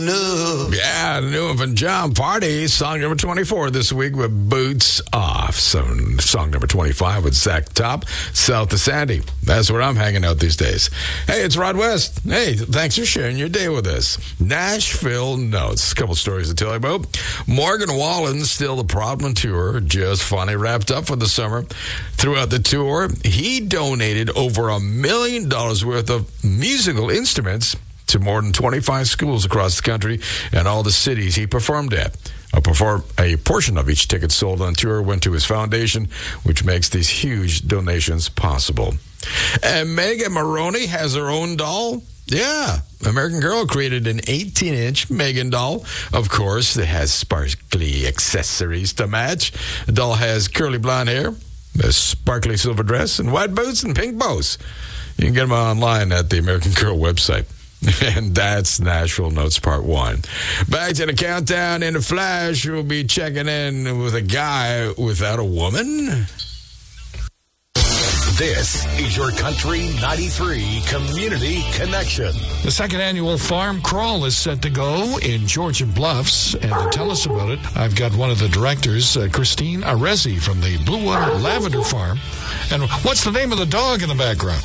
No. Yeah, the new one from John Party, song number 24 this week with Boots Off. So, song number 25 with Zach Top, South of Sandy. That's where I'm hanging out these days. Hey, it's Rod West. Hey, thanks for sharing your day with us. Nashville Notes. A couple stories to tell you about. Morgan Wallen, still the problem tour, just finally wrapped up for the summer. Throughout the tour, he donated over $1 million worth of musical instruments to more than 25 schools across the country and all the cities he performed at. A portion of each ticket sold on tour went to his foundation, which makes these huge donations possible. And Megan Maroney has her own doll. Yeah, American Girl created an 18-inch Megan doll. Of course, it has sparkly accessories to match. The doll has curly blonde hair, a sparkly silver dress, and white boots and pink bows. You can get them online at the American Girl website. And that's Nashville Notes Part 1. Back to the countdown in a flash. We'll be checking in with a guy without a woman. This is your Country 93 Community Connection. The second annual Farm Crawl is set to go in Georgian Bluffs. And to tell us about it, I've got one of the directors, Christine Arezzi from the Bluewood Lavender Farm. And what's the name of the dog in the background?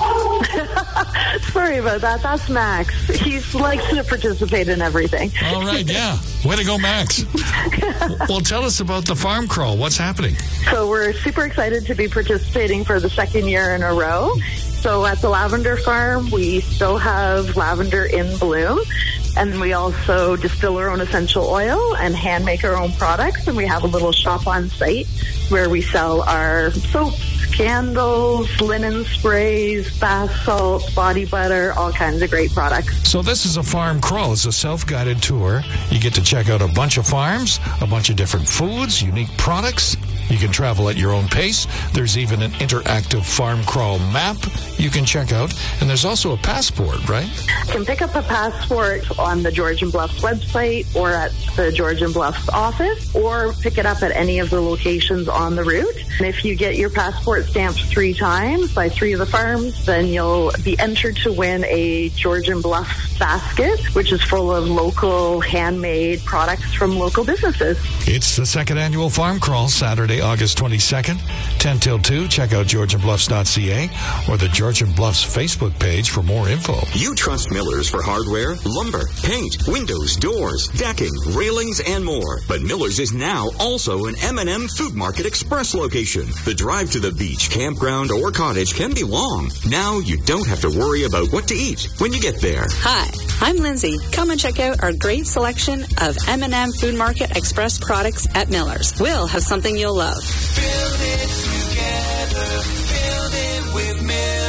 Sorry about that. That's Max. He likes to participate in everything. All right, yeah. Way to go, Max. Well, tell us about the Farm Crawl. What's happening? So we're super excited to be participating for the second year in a row. So at the Lavender Farm, we still have lavender in bloom. And we also distill our own essential oil and hand make our own products. And we have a little shop on site where we sell our soaps, candles, linen sprays, bath salts, body butter, all kinds of great products. So this is a farm crawl. It's a self-guided tour. You get to check out a bunch of farms, a bunch of different foods, unique products. You can travel at your own pace. There's even an interactive farm crawl map you can check out. And there's also a passport, right? You can pick up a passport on the Georgian Bluffs website or at the Georgian Bluffs office, or pick it up at any of the locations on the route. And if you get your passport stamped 3 times by 3 of the farms, then you'll be entered to win a Georgian Bluffs basket, which is full of local handmade products from local businesses. It's the second annual Farm Crawl, Saturday, August 22nd, 10 till 2. Check out georgianbluffs.ca or the Georgian Bluffs Facebook page for more info. You trust Miller's for hardware, lumber, paint, windows, doors, decking, railings, and more. But Miller's is now also an M&M Food Market Express location. The drive to the beach, campground, or cottage can be long. Now you don't have to worry about what to eat when you get there. Hi, I'm Lindsay. Come and check out our great selection of M&M Food Market Express products at Miller's. We'll have something you'll love. Build it together. Build it with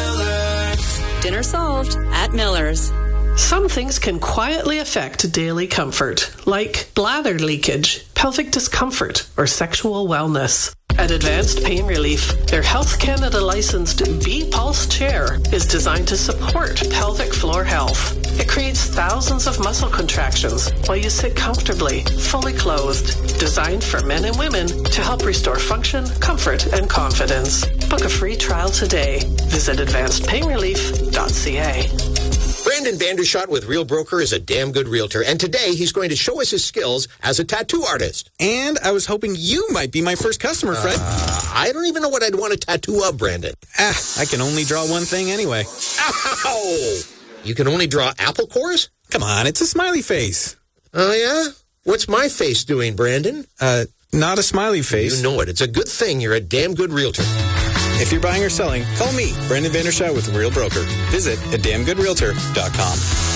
Miller's. Dinner solved at Miller's. Some things can quietly affect daily comfort, like bladder leakage, pelvic discomfort, or sexual wellness. At Advanced Pain Relief, their Health Canada licensed B-Pulse chair is designed to support pelvic floor health. It creates thousands of muscle contractions while you sit comfortably, fully clothed. Designed for men and women to help restore function, comfort, and confidence. Book a free trial today. Visit advancedpainrelief.ca. Brandon Vandershot with Real Broker is a damn good realtor, and today he's going to show us his skills as a tattoo artist. And I was hoping you might be my first customer, Fred. I don't even know what I'd want a tattoo of, Brandon. I can only draw one thing anyway. Ow! You can only draw apple cores? Come on, it's a smiley face. Oh, yeah? What's my face doing, Brandon? Not a smiley face. You know it. It's a good thing you're a damn good realtor. If you're buying or selling, call me, Brandon Vandershot with Real Broker. Visit at damngoodrealtor.com.